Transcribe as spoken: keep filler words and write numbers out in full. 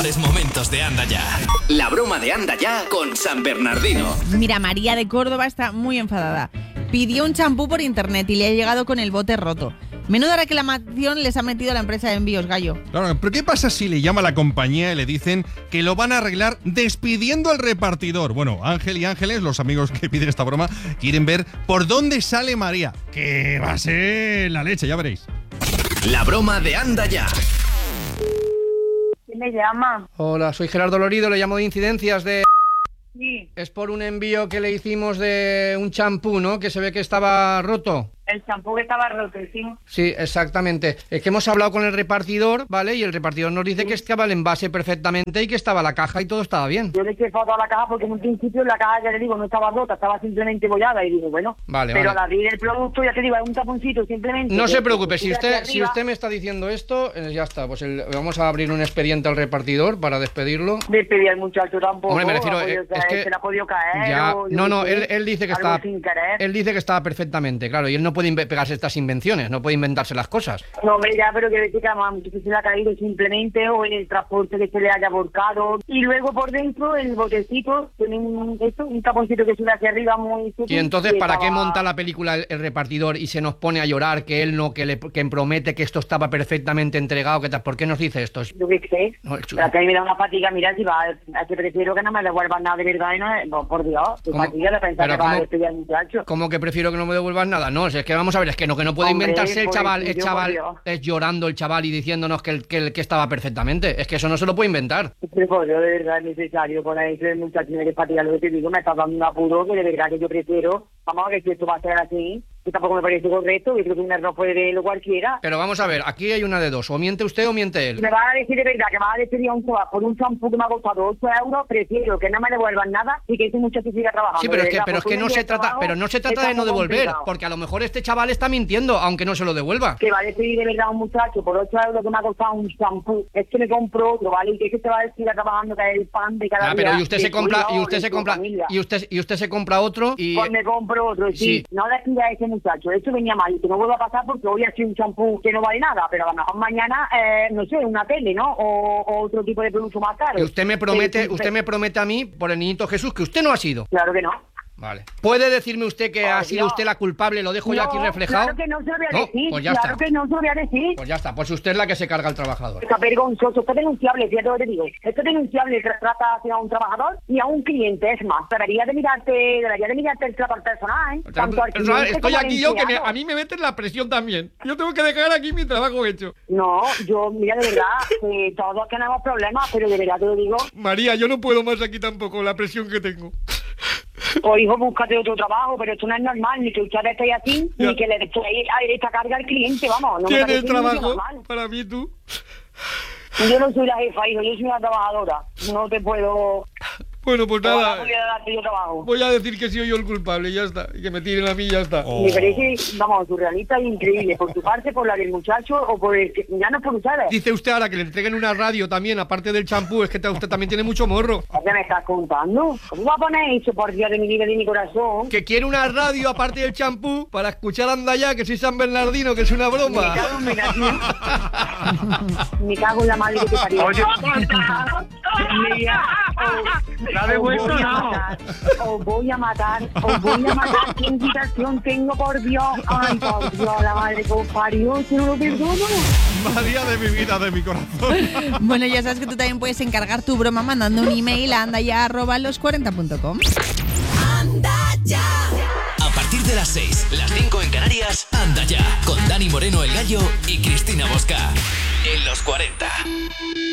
mejores momentos de Anda Ya. La broma de Anda Ya con San Bernardino. Mira, María de Córdoba está muy enfadada. Pidió un champú por internet y le ha llegado con el bote roto. Menuda reclamación les ha metido la empresa de envíos Gallo. Claro, pero ¿qué pasa si le llama a la compañía y le dicen que lo van a arreglar despidiendo al repartidor? Bueno, Ángel y Ángeles, los amigos que piden esta broma, quieren ver por dónde sale María. Que va a ser la leche, ya veréis. La broma de Anda Ya. ¿Quién me llama? Hola, soy Gerardo Lorido, le llamo de incidencias de... Sí. Es por un envío que le hicimos de un champú, ¿no? Que se ve que estaba roto. El champú que estaba roto, sí. Sí, exactamente. Es que hemos hablado con el repartidor, ¿vale? Y el repartidor nos dice sí. que estaba el envase perfectamente y que estaba la caja y todo estaba bien. Yo le eché foto a la caja porque en un principio la caja, ya le digo, no estaba rota, estaba simplemente bollada y digo, bueno, vale, pero vale. al abrir el producto, ya te digo, hay un taponcito simplemente. No que, se preocupe, si que usted si usted me está diciendo esto, eh, ya está, pues el, vamos a abrir un expediente al repartidor para despedirlo. Despedir al muchacho tampoco. Hombre, me refiero, podido, eh, es que se le ha podido caer. Ya, o, no, no, sé, él, él dice que estaba él dice que estaba perfectamente, claro, y él no puede inve- pegarse estas invenciones, no puede inventarse las cosas. No, hombre, ya, pero que decir que además que se le ha caído simplemente o en el transporte que se le haya volcado. Y luego por dentro el botecito tiene un, esto, un taponcito que sube hacia arriba muy... Y entonces, ¿para qué monta la película el, el repartidor y se nos pone a llorar que él no, que le que promete que esto estaba perfectamente entregado? Que tal? ¿Por qué nos dice esto? Yo qué sé. No, pero que a mí me da una fatiga, mira, si va, a que prefiero que no me devuelvan nada de verdad y no, no por Dios, qué fatiga de pensar que va a despedir al muchacho. ¿Cómo que prefiero que no me devuelvan nada? No, es que vamos a ver, es que no, que no puede Hombre, inventarse el chaval, el chaval es llorando el chaval y diciéndonos que el, que el que estaba perfectamente. Es que eso no se lo puede inventar. Pero pues, yo de verdad es necesario con ese muchacho que fatiga, lo que te digo, me está dando un apuro que de verdad que yo prefiero, vamos a ver si esto va a ser así. Que tampoco me parece correcto, yo creo que un error puede verlo cualquiera. Pero vamos a ver, aquí hay una de dos, o miente usted o miente él. Me va a decir de verdad que me va a decir un chaval por un champú que me ha costado ocho euros, prefiero que no me devuelvan nada y que ese muchacho siga trabajando. Sí, pero es que, verdad, pero es que no se trata, trabajo, pero no se trata de no devolver, complicado. Porque a lo mejor este chaval está mintiendo, aunque no se lo devuelva. Que va a decir de verdad un muchacho por ocho euros que me ha costado un champú, es que me compro otro, ¿vale? Y que, es que se va a decir trabajando que es el pan de cada ah, día. Pero y usted se compra, y usted se compra, y usted, y usted se compra otro y... Pues me compro otro, sí. sí. No le pida a ese muchacho, esto venía mal, que no vuelva a pasar porque hoy ha sido un champú que no vale nada, pero a lo mejor mañana, eh, no sé, una tele, ¿no? O, o otro tipo de producto más caro. Y usted me promete, usted me promete a mí, por el niñito Jesús, que usted no ha sido. Claro que no. Vale. ¿Puede decirme usted que oh, ha sido no. usted la culpable? Lo dejo no, ya aquí reflejado. Claro que no se lo voy a no, decir. Pues ya claro está. que no se lo voy a decir. Pues ya está. Pues usted es la que se carga al trabajador. Está vergonzoso. Esto es denunciable, fíjate lo que te digo. Esto es denunciable. Trata hacia un trabajador y a un cliente. Es más, debería de mirarte, debería de mirarte el trato al personal, ¿eh? Tanto al cliente Estoy como aquí al yo que me, empleado. a mí me meten la presión también. Yo tengo que dejar aquí mi trabajo hecho. No, yo, mira, de verdad, que todos tenemos problemas, pero de verdad te lo digo. María, yo no puedo más aquí tampoco, la presión que tengo. O hijo, búscate otro trabajo, pero esto no es normal, ni que ustedes estéis así, ya. Ni que le echéis esta carga al cliente, vamos. No ¿Tienes el trabajo para mí tú? Yo no soy la jefa, hijo, yo soy una trabajadora. No te puedo... Bueno, pues nada, voy a, darte yo trabajo. Voy a decir que soy yo el culpable y ya está, y que me tiren a mí y ya está. Oh. Me parece, vamos, surrealista e increíble, por tu parte, por la del muchacho o por el que, ya no por ustedes. Dice usted ahora que le entreguen una radio también, aparte del champú, es que usted también tiene mucho morro. ¿Qué me estás contando? ¿Cómo va a poner eso, por Dios de mi vida y de mi corazón? Que quiere una radio aparte del champú para escuchar Anda Ya, que soy San Bernardino, que es una broma. Me cago en, mira, me cago en la madre que te parió. Oye, mira, la de vuelta no. Os voy a matar, os voy a matar. ¿Qué invitación tengo, por Dios? Ay, por Dios, la madre que os parió, si no lo perdono. María de mi vida, de mi corazón. Bueno, ya sabes que tú también puedes encargar tu broma mandando un email a andaya arroba los cuarenta punto com. Anda Ya. A partir de las seis, las cinco en Canarias, Anda Ya, con Dani Moreno el Gallo y Cristina Bosca. En los cuarenta.